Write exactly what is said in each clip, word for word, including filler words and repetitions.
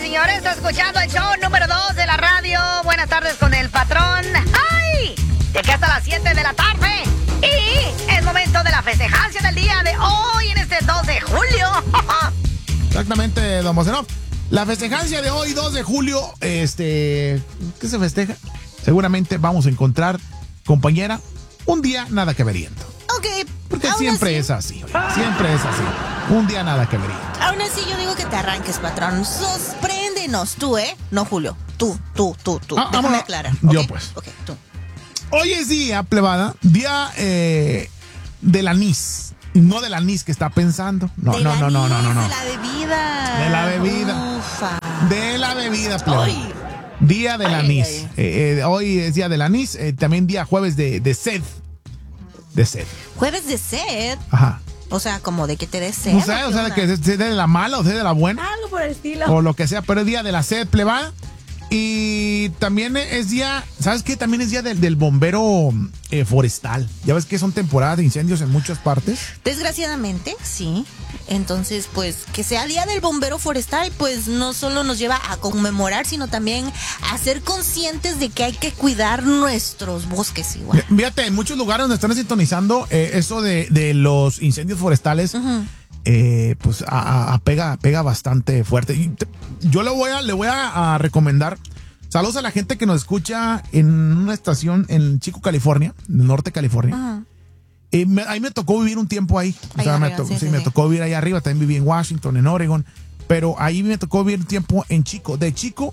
señores, está escuchando el show número dos de la radio. Buenas tardes con el patrón. ¡Ay! De aquí hasta las siete de la tarde. Y es momento de la festejancia del día de hoy, en este dos de julio. Exactamente, don Mozenov. La festejancia de hoy, dos de julio, este, ¿qué se festeja? Seguramente vamos a encontrar, compañera, un día nada que veriento. Ok. Porque siempre así, es así, oye, siempre es así. Un día nada que veriento. Aún así, yo digo que te arranques, patrón. Sorpréndenos, tú, ¿eh? No, Julio. Tú, tú, tú, tú. Ah, Déjame vámonos. aclarar. Yo, ¿okay? pues. Ok, tú. Hoy es día, plebada, día eh, del anís. No del anís que está pensando. No, Del no, no, no, no, no, no. De la bebida. De la bebida. Ufa. De la bebida, plebada. Ay. Día del Ay, anís. ay, ay. Eh, eh, hoy es día del anís. Eh, también día jueves de, de sed. De sed. Jueves de sed. Ajá. O sea, como de que te des sed. No sé, o sea, de que sed de la mala o sed de la buena. Algo por el estilo. O lo que sea, pero es día de la sed, plebada. Y también es día, ¿sabes qué? También es día del, del bombero eh, forestal. Ya ves que son temporadas de incendios en muchas partes. Desgraciadamente, sí. Entonces, pues, que sea Día del Bombero Forestal, pues no solo nos lleva a conmemorar, sino también a ser conscientes de que hay que cuidar nuestros bosques igual. Fíjate, en muchos lugares donde están sintonizando eh, eso de, de los incendios forestales, uh-huh. eh, pues a, a pega, pega bastante fuerte. Y te, yo le voy a, le voy a, a recomendar. Saludos a la gente que nos escucha en una estación en Chico, California, en el norte de California. Uh-huh. Eh, me, ahí me tocó vivir un tiempo ahí. O sea, arriba, me, to- sí, sí, sí, me sí. tocó vivir ahí arriba. También viví en Washington, en Oregon. Pero ahí me tocó vivir un tiempo en Chico. De Chico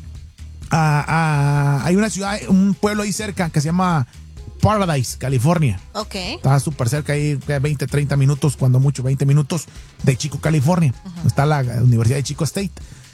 a, a hay una ciudad, un pueblo ahí cerca que se llama Paradise, California. Ok. Está súper cerca ahí, veinte, treinta minutos, cuando mucho, veinte minutos de Chico, California. Uh-huh. Está la Universidad de Chico State.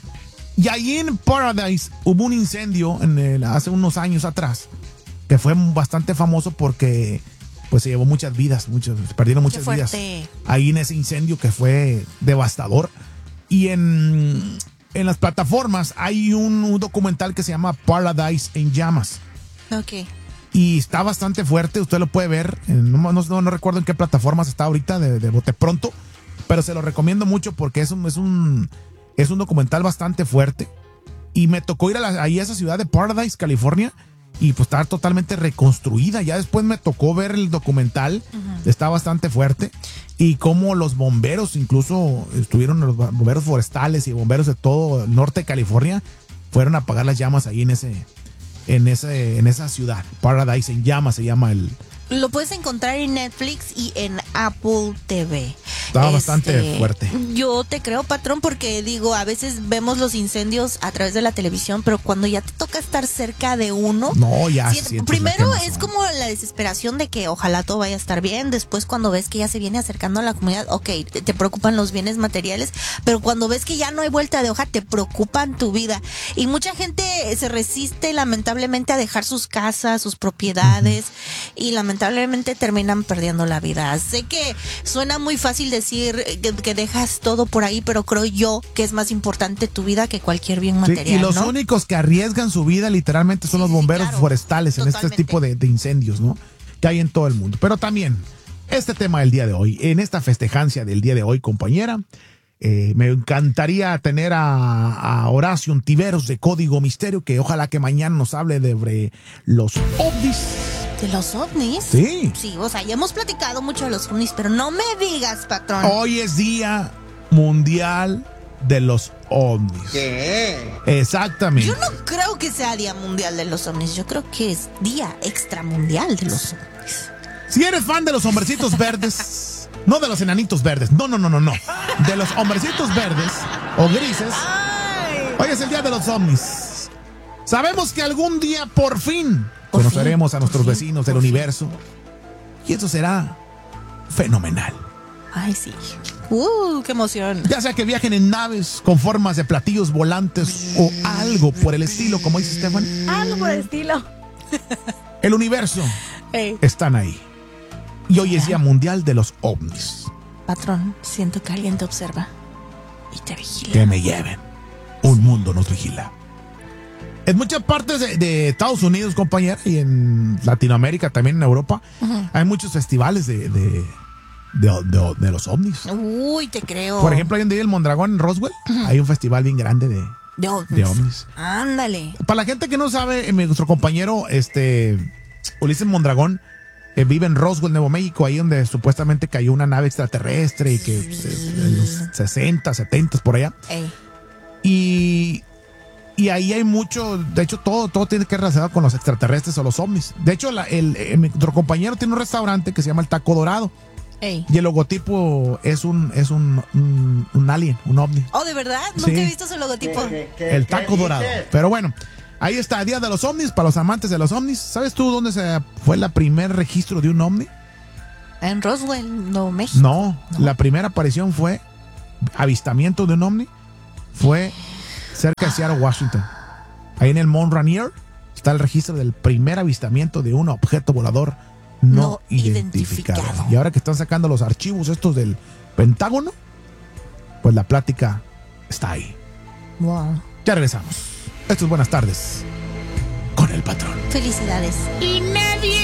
Y ahí en Paradise hubo un incendio en el, hace unos años atrás que fue bastante famoso porque pues se llevó muchas vidas, muchos, se perdieron muchas vidas ahí en ese incendio que fue devastador. Y en, en las plataformas hay un, un documental que se llama Paradise en Llamas. Ok. Y está bastante fuerte, usted lo puede ver, no, no, no, no recuerdo en qué plataformas está ahorita, de, de bote pronto, pero se lo recomiendo mucho porque es un, es un, es un documental bastante fuerte. Y me tocó ir a la, ahí a esa ciudad de Paradise, California, y pues está totalmente reconstruida. Ya después me tocó ver el documental, uh-huh. Está bastante fuerte. Y cómo los bomberos, incluso estuvieron los bomberos forestales y bomberos de todo el norte de California, fueron a apagar las llamas ahí en ese, en ese, en esa ciudad. Paradise en llamas se llama el. Lo puedes encontrar en Netflix y en Apple T V. Estaba este, bastante fuerte. Yo te creo, patrón, porque digo, a veces vemos los incendios a través de la televisión, pero cuando ya te toca estar cerca de uno. No, ya. Si, primero es como la desesperación de que ojalá todo vaya a estar bien. Después, cuando ves que ya se viene acercando a la comunidad, ok, te, te preocupan los bienes materiales, pero cuando ves que ya no hay vuelta de hoja, te preocupan tu vida. Y mucha gente se resiste, lamentablemente, a dejar sus casas, sus propiedades, uh-huh. y lamentablemente lamentablemente terminan perdiendo la vida. Sé que suena muy fácil decir que, que dejas todo por ahí, pero creo yo que es más importante tu vida que cualquier bien material. Sí, y los ¿no? únicos que arriesgan su vida literalmente son sí, los bomberos sí, claro, forestales totalmente. En este tipo de, de incendios, ¿no? Que hay en todo el mundo. Pero también, este tema del día de hoy, en esta festejancia del día de hoy, compañera, eh, me encantaría tener a, a Horacio Ontiveros de Código Misterio, que ojalá que mañana nos hable de los ovnis. ¿De los ovnis? Sí. Sí, o sea, ya hemos platicado mucho de los ovnis, pero no me digas, patrón. Hoy es Día Mundial de los Ovnis. ¿Qué? Exactamente. Yo no creo que sea Día Mundial de los Ovnis, yo creo que es Día Extramundial de los Ovnis. Si eres fan de los hombrecitos verdes, no de los enanitos verdes, no, no, no, no, no, de los hombrecitos verdes o grises, Ay. Hoy es el Día de los Ovnis. Sabemos que algún día por fin Por conoceremos fin, a nuestros vecinos del universo. Y eso será fenomenal. Ay, sí. ¡Uh, qué emoción! Ya sea que viajen en naves con formas de platillos volantes o algo por el estilo, como dice Stefan. Algo por el estilo. El universo hey. Están ahí. Y hoy es Día Mundial de los Ovnis. Patrón, siento que alguien te observa y te vigila. Que me lleven. Un mundo nos vigila. En muchas partes de, de Estados Unidos, compañera, y en Latinoamérica, también en Europa, uh-huh. hay muchos festivales de, de, de, de, de los ovnis. Uy, te creo. Por ejemplo, hay donde vive el Mondragón en Roswell, uh-huh. hay un festival bien grande de, De ovnis. de ovnis. Ándale. Para la gente que no sabe, eh, nuestro compañero este Ulises Mondragón eh, vive en Roswell, Nuevo México, ahí donde supuestamente cayó una nave extraterrestre y que eh, en los sesenta, setenta por allá. Ey. Y, y ahí hay mucho, de hecho todo, todo tiene que ver relacionado con los extraterrestres o los ovnis. De hecho, la, el, el- nuestro compañero tiene un restaurante que se llama El Taco Dorado Ey. y el logotipo es un, es un, un, un alien, un ovni. Oh, ¿de verdad? Sí. Nunca he visto su logotipo. El Taco Dorado. Pero bueno, ahí está, Día de los OVNIs, para los amantes de los OVNIs. ¿Sabes tú dónde se fue el primer registro de un OVNI? En Roswell, Nuevo México. No, la primera aparición fue, avistamiento de un OVNI, fue cerca de Seattle, Washington. Ahí en el Mount Rainier está el registro del primer avistamiento de un objeto volador no, No identificado. identificado. Y ahora que están sacando los archivos estos del Pentágono, pues la plática está ahí. Wow. Ya regresamos. Esto es Buenas Tardes con el Patrón. Felicidades. Y nadie